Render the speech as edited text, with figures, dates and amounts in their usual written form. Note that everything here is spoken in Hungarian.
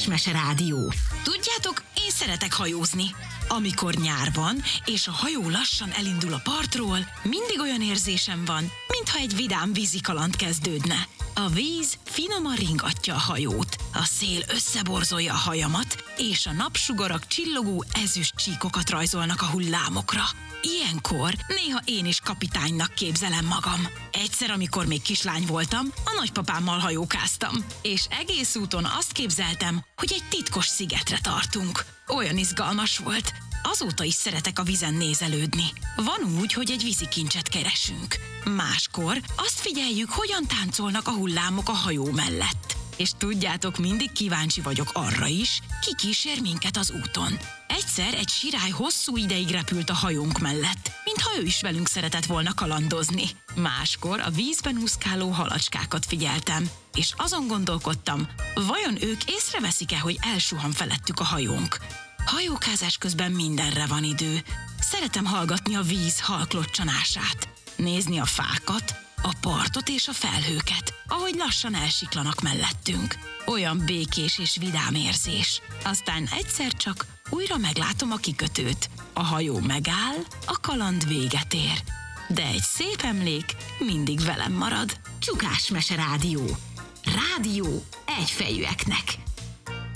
Mese Rádió. Tudjátok, én szeretek hajózni. Amikor nyár van, és a hajó lassan elindul a partról, mindig olyan érzésem van, mintha egy vidám vízikaland kezdődne. A víz finoman ringatja a hajót, a szél összeborzolja a hajamat, és a napsugarak csillogó ezüst csíkokat rajzolnak a hullámokra. Ilyenkor néha én is kapitánynak képzelem magam. Egyszer, amikor még kislány voltam, a nagypapámmal hajókáztam, és egész úton azt képzeltem, hogy egy titkos szigetre tartunk. Olyan izgalmas volt. Azóta is szeretek a vízen nézelődni. Van úgy, hogy egy vízikincset keresünk. Máskor azt figyeljük, hogyan táncolnak a hullámok a hajó mellett. És tudjátok, mindig kíváncsi vagyok arra is, ki kísér minket az úton. Egyszer egy sirály hosszú ideig repült a hajónk mellett, mintha ő is velünk szeretett volna kalandozni. Máskor a vízben úszkáló halacskákat figyeltem, és azon gondolkodtam, vajon ők észreveszik-e, hogy elsuhan felettük a hajónk. Hajókázás közben mindenre van idő. Szeretem hallgatni a víz halklocsanását, nézni a fákat, a partot és a felhőket, ahogy lassan elsiklanak mellettünk. Olyan békés és vidám érzés. Aztán egyszer csak újra meglátom a kikötőt. A hajó megáll, a kaland véget ér. De egy szép emlék mindig velem marad. Mese Rádió. Rádió egyfejűeknek.